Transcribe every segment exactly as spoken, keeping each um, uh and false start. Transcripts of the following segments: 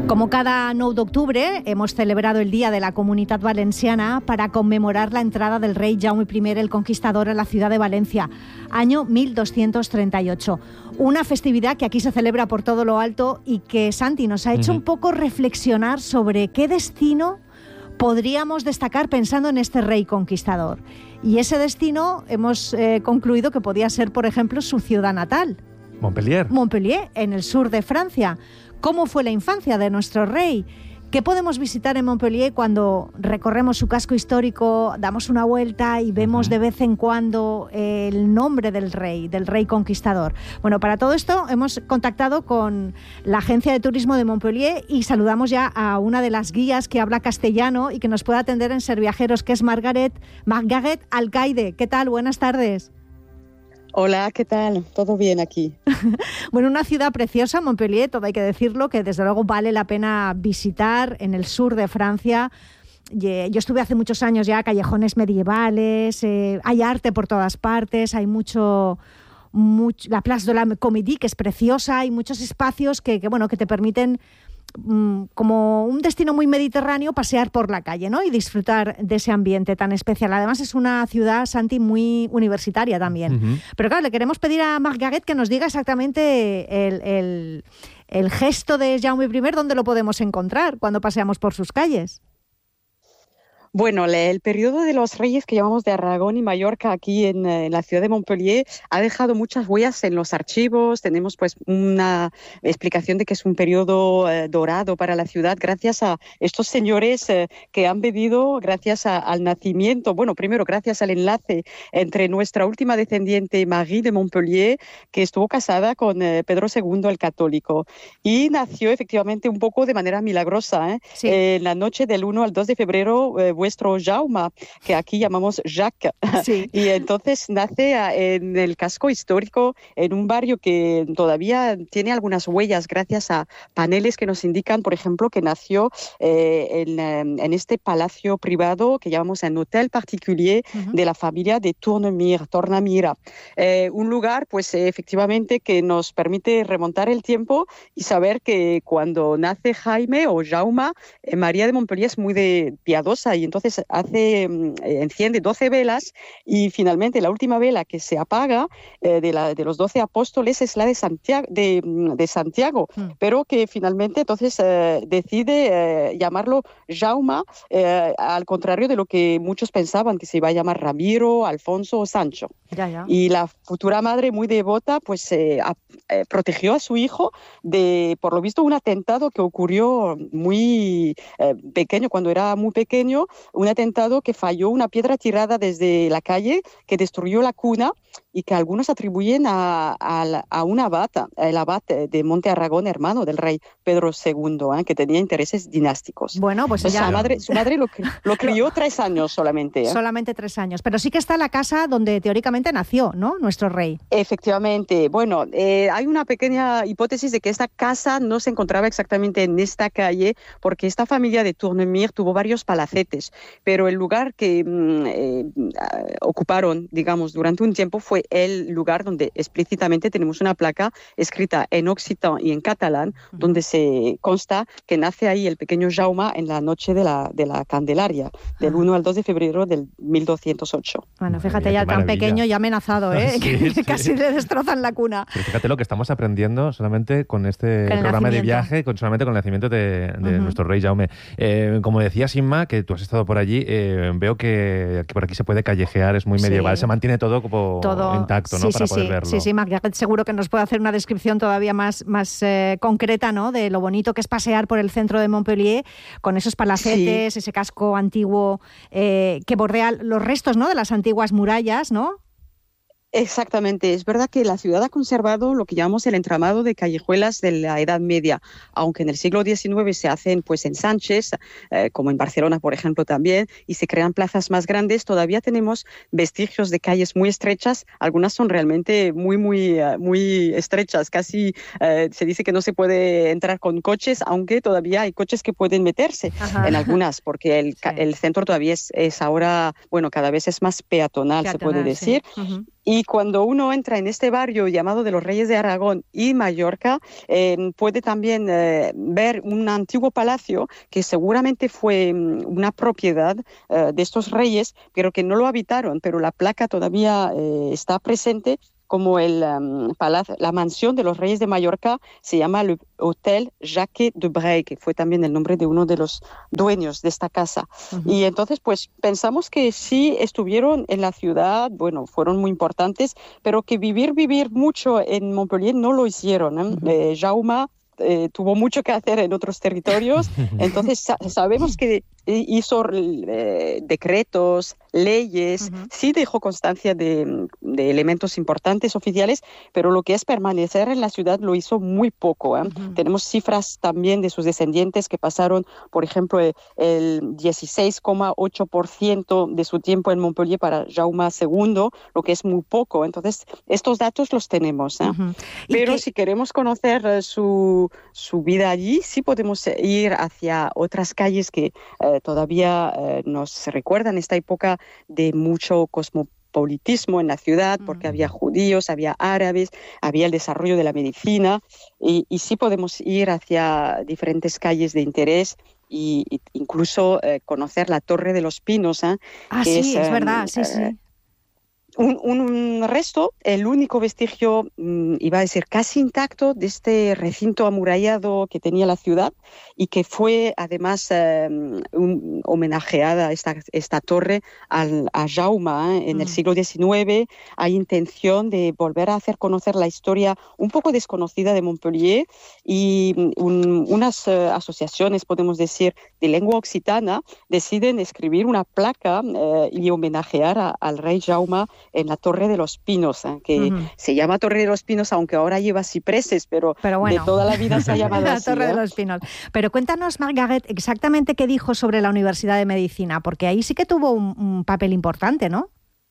Como cada nou d'octubre, hemos celebrado el Día de la Comunitat Valenciana para conmemorar la entrada del rey Jaume primero el Conquistador a la ciudad de Valencia, año mil doscientos treinta y ocho. Una festividad que aquí se celebra por todo lo alto y que, Santi, nos ha hecho uh-huh. un poco reflexionar sobre qué destino podríamos destacar pensando en este rey conquistador. Y ese destino hemos eh, concluido que podía ser, por ejemplo, su ciudad natal. Montpellier. Montpellier, en el sur de Francia. ¿Cómo fue la infancia de nuestro rey? ¿Qué podemos visitar en Montpellier cuando recorremos su casco histórico, damos una vuelta y vemos de vez en cuando el nombre del rey, del rey conquistador? Bueno, para todo esto hemos contactado con la Agencia de Turismo de Montpellier y saludamos ya a una de las guías que habla castellano y que nos puede atender en Ser Viajeros, que es Margaret, Margaret Alcaide. ¿Qué tal? Buenas tardes. Hola, ¿qué tal? ¿Todo bien aquí? Bueno, una ciudad preciosa, Montpellier, todo hay que decirlo, que desde luego vale la pena visitar en el sur de Francia. Yo estuve hace muchos años ya, callejones medievales, eh, hay arte por todas partes, hay mucho... mucho la Place de la Comédie, que es preciosa, hay muchos espacios que, que, bueno, que te permiten, como un destino muy mediterráneo, pasear por la calle, ¿no? Y disfrutar de ese ambiente tan especial. Además es una ciudad, Santi, muy universitaria también. Uh-huh. Pero claro, le queremos pedir a Margaret que nos diga exactamente el, el, el gesto de Jaume primero, dónde lo podemos encontrar cuando paseamos por sus calles. Bueno, el periodo de los reyes que llamamos de Aragón y Mallorca aquí en, en la ciudad de Montpellier ha dejado muchas huellas en los archivos. Tenemos pues una explicación de que es un periodo eh, dorado para la ciudad gracias a estos señores eh, que han vivido gracias a, al nacimiento, bueno, primero gracias al enlace entre nuestra última descendiente Marie de Montpellier, que estuvo casada con eh, Pedro segundo el Católico, y nació efectivamente un poco de manera milagrosa, ¿eh? Sí. Eh, en la noche del uno al dos de febrero, eh, vuestro Jaume, que aquí llamamos Jacques. Sí. Y entonces nace en el casco histórico, en un barrio que todavía tiene algunas huellas gracias a paneles que nos indican, por ejemplo, que nació eh, en, en este palacio privado que llamamos un hotel particulier uh-huh. de la familia de Tournemire, Tornamira. Eh, un lugar, pues efectivamente, que nos permite remontar el tiempo y saber que cuando nace Jaime o Jaume, eh, María de Montpellier es muy de, piadosa y entonces hace, eh, enciende doce velas y finalmente la última vela que se apaga eh, de, la, de los doce apóstoles es la de Santiago, de, de Santiago mm. pero que finalmente entonces eh, decide eh, llamarlo Jaume, eh, al contrario de lo que muchos pensaban, que se iba a llamar Ramiro, Alfonso o Sancho. Ya, ya. Y la futura madre, muy devota, pues eh, a, eh, protegió a su hijo de, por lo visto, un atentado que ocurrió muy eh, pequeño, cuando era muy pequeño, un atentado que falló una piedra tirada desde la calle que destruyó la cuna y que algunos atribuyen a, a, a un abad, el abad de Monte Aragón, hermano del rey Pedro segundo, ¿eh? que tenía intereses dinásticos. Bueno, pues ella... su madre, su madre lo, lo crió tres años solamente. ¿eh? Solamente tres años, pero sí que está la casa donde teóricamente nació, ¿no? Nuestro rey. Efectivamente. Bueno, eh, hay una pequeña hipótesis de que esta casa no se encontraba exactamente en esta calle, porque esta familia de Tournemire tuvo varios palacetes, pero el lugar que eh, ocuparon, digamos, durante un tiempo fue el lugar donde explícitamente tenemos una placa escrita en occitán y en catalán, uh-huh. donde se consta que nace ahí el pequeño Jaume en la noche de la, de la Candelaria, del uh-huh. uno al dos de febrero del mil doscientos ocho. Bueno, fíjate, ya tan pequeño y amenazado, ¿eh? Sí, que sí. Casi le destrozan la cuna. Pero fíjate lo que estamos aprendiendo solamente con este con programa de viaje, con, solamente con el nacimiento de, de uh-huh. nuestro rey Jaume. Eh, como decías, Inma, que tú has estado por allí, eh, veo que, que por aquí se puede callejear, es muy medieval, sí. se mantiene todo como todo intacto, ¿no? Sí, para sí, poder sí. verlo. Sí, sí, Margaret seguro que nos puede hacer una descripción todavía más, más eh, concreta, ¿no? De lo bonito que es pasear por el centro de Montpellier con esos palacetes, sí. ese casco antiguo eh, que bordea los restos, ¿no? De las antiguas murallas, ¿no? Exactamente, es verdad que la ciudad ha conservado lo que llamamos el entramado de callejuelas de la Edad Media, aunque en el siglo diecinueve se hacen pues ensanches, eh, como en Barcelona por ejemplo también, y se crean plazas más grandes. Todavía tenemos vestigios de calles muy estrechas, algunas son realmente muy muy muy estrechas, casi eh, se dice que no se puede entrar con coches, aunque todavía hay coches que pueden meterse Ajá. en algunas, porque el, sí. el centro todavía es, es ahora, bueno, cada vez es más peatonal, peatonal se puede decir. Sí. Uh-huh. Y cuando uno entra en este barrio llamado de los Reyes de Aragón y Mallorca, eh, puede también eh, ver un antiguo palacio que seguramente fue una propiedad eh, de estos reyes, pero que no lo habitaron, pero la placa todavía eh, está presente como el um, palacio, la mansión de los Reyes de Mallorca se llama el Hotel Jacques de Bray, que fue también el nombre de uno de los dueños de esta casa. Uh-huh. Y entonces, pues, pensamos que sí estuvieron en la ciudad, bueno, fueron muy importantes, pero que vivir, vivir mucho en Montpellier no lo hicieron, ¿eh? Uh-huh. eh, Jaume Eh, tuvo mucho que hacer en otros territorios, entonces sa- sabemos que hizo eh, decretos, leyes, uh-huh. sí dejó constancia de, de elementos importantes oficiales, pero lo que es permanecer en la ciudad lo hizo muy poco. ¿eh? Uh-huh. Tenemos cifras también de sus descendientes que pasaron, por ejemplo, el dieciséis coma ocho por ciento de su tiempo en Montpellier para Jaume segundo, lo que es muy poco. Entonces, estos datos los tenemos. ¿eh? Uh-huh. Pero que... si queremos conocer uh, su, su vida allí, sí podemos ir hacia otras calles que uh, todavía eh, nos recuerdan esta época de mucho cosmopolitismo en la ciudad, porque mm. había judíos, había árabes, había el desarrollo de la medicina, y, y sí podemos ir hacia diferentes calles de interés y, y incluso eh, conocer la Torre de los Pinos. ¿eh? Ah, que sí, es, es verdad, sí, eh, sí. Un, un resto, el único vestigio, iba a decir casi intacto, de este recinto amurallado que tenía la ciudad y que fue además eh, un, homenajeada esta, esta torre al, a Jaume ¿eh? en mm. el siglo diecinueve. Hay intención de volver a hacer conocer la historia un poco desconocida de Montpellier y un, unas uh, asociaciones, podemos decir, de lengua occitana deciden escribir una placa eh, y homenajear a, al rey Jaume en la Torre de los Pinos, ¿eh? que uh-huh. se llama Torre de los Pinos, aunque ahora lleva cipreses, pero, pero bueno. de toda la vida se ha llamado la así. La Torre ¿eh? de los Pinos. Pero cuéntanos, Margaret, exactamente qué dijo sobre la Universidad de Medicina, porque ahí sí que tuvo un, un papel importante, ¿no?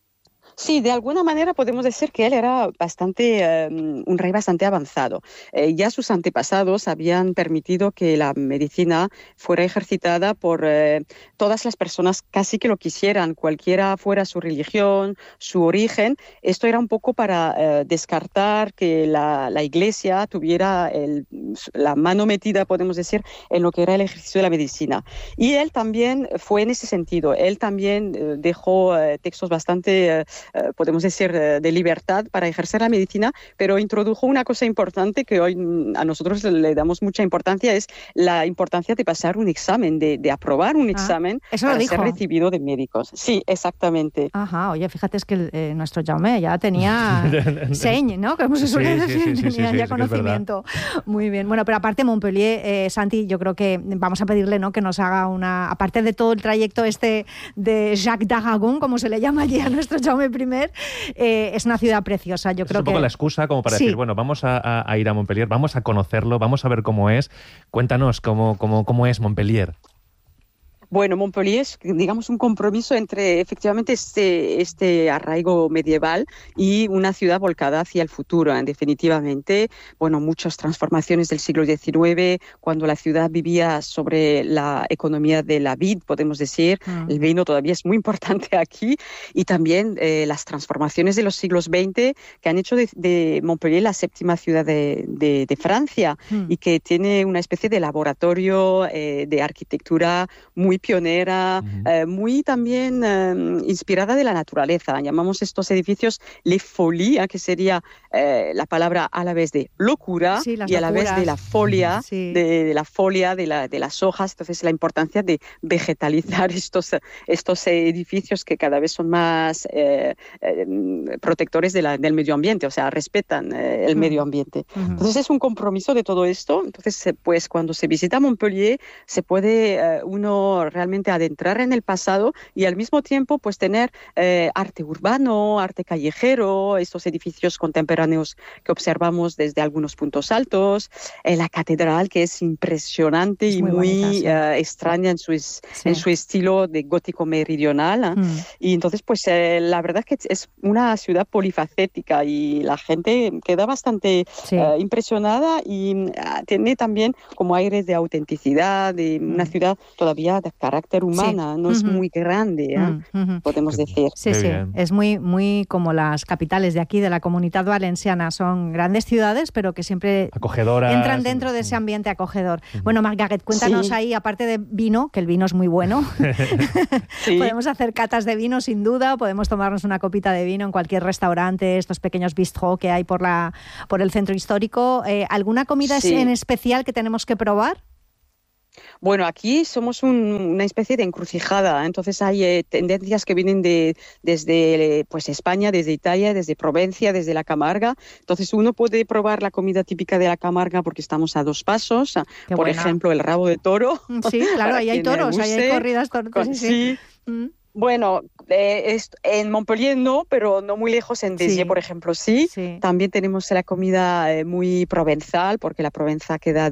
Sí, de alguna manera podemos decir que él era bastante, um, un rey bastante avanzado. Eh, ya sus antepasados habían permitido que la medicina fuera ejercitada por eh, todas las personas casi que lo quisieran, cualquiera fuera su religión, su origen. Esto era un poco para eh, descartar que la, la Iglesia tuviera el, la mano metida, podemos decir, en lo que era el ejercicio de la medicina. Y él también fue en ese sentido. Él también eh, dejó eh, textos bastante... Eh, Uh, podemos decir, uh, de libertad para ejercer la medicina, pero introdujo una cosa importante que hoy a nosotros le damos mucha importancia, es la importancia de pasar un examen, de, de aprobar un ah, examen para ser recibido de médicos. Sí, exactamente. Ajá, oye, fíjate, es que eh, nuestro Jaume ya tenía señ, ¿no? Como se suele sí, decir, sí, sí, tenía sí, sí, ya sí, conocimiento. Muy bien. Bueno, pero aparte Montpellier, eh, Santi, yo creo que vamos a pedirle, ¿no?, que nos haga una, aparte de todo el trayecto este de Jacques d'Aragon, como se le llama allí a nuestro Jaume primer, eh, es una ciudad preciosa. Yo es creo un poco que... la excusa como para sí. decir, bueno, vamos a, a, a ir a Montpellier, vamos a conocerlo, vamos a ver cómo es. Cuéntanos cómo, cómo, cómo es Montpellier. Bueno, Montpellier es, digamos, un compromiso entre efectivamente este, este arraigo medieval y una ciudad volcada hacia el futuro, ¿eh? Definitivamente. Bueno, muchas transformaciones del siglo diecinueve, cuando la ciudad vivía sobre la economía de la vid, podemos decir. Mm. El vino todavía es muy importante aquí. Y también eh, las transformaciones de los siglos veinte que han hecho de, de Montpellier la séptima ciudad de, de, de Francia mm. y que tiene una especie de laboratorio eh, de arquitectura muy pionera, uh-huh. eh, muy también eh, inspirada de la naturaleza. Llamamos estos edificios les folies, que sería eh, la palabra a la vez de locura sí, y locuras. A la vez de la folia, sí. de, de la folia, de, la, de las hojas. Entonces, la importancia de vegetalizar estos, estos edificios que cada vez son más eh, eh, protectores de la, del medio ambiente, o sea, respetan eh, el uh-huh. medio ambiente. Uh-huh. Entonces, es un compromiso de todo esto. Entonces, pues, cuando se visita Montpellier, se puede eh, uno realmente adentrar en el pasado y al mismo tiempo pues tener eh, arte urbano, arte callejero, estos edificios contemporáneos que observamos desde algunos puntos altos, eh, la catedral que es impresionante es y muy, muy bonita, sí. uh, extraña en su, sí. en su estilo de gótico meridional. ¿eh? Mm. Y entonces pues eh, la verdad es que es una ciudad polifacética y la gente queda bastante sí. uh, impresionada y uh, tiene también como aires de autenticidad, de mm. una ciudad todavía de carácter humana, sí. no uh-huh. es muy grande, ¿eh? uh-huh. podemos decir. Sí, sí, es muy, muy como las capitales de aquí, de la Comunidad Valenciana. Son grandes ciudades, pero que siempre acogedoras, entran dentro de ese ambiente acogedor. Uh-huh. Bueno, Margaret, cuéntanos sí. ahí, aparte de vino, que el vino es muy bueno, sí. podemos hacer catas de vino sin duda, podemos tomarnos una copita de vino en cualquier restaurante, estos pequeños bistró que hay por, la, por el centro histórico. Eh, ¿Alguna comida sí. en especial que tenemos que probar? Bueno, aquí somos un, una especie de encrucijada, entonces hay eh, tendencias que vienen de desde pues España, desde Italia, desde Provencia, desde la Camarga. Entonces uno puede probar la comida típica de la Camarga porque estamos a dos pasos. Qué por buena. Ejemplo, el rabo de toro. Sí, claro, ahí hay toros, ahí hay corridas toros. Con, sí. sí. Mm. Bueno, eh, es, en Montpellier no, pero no muy lejos, en Béziers, sí. por ejemplo, sí. sí. También tenemos la comida eh, muy provenzal, porque la Provenza queda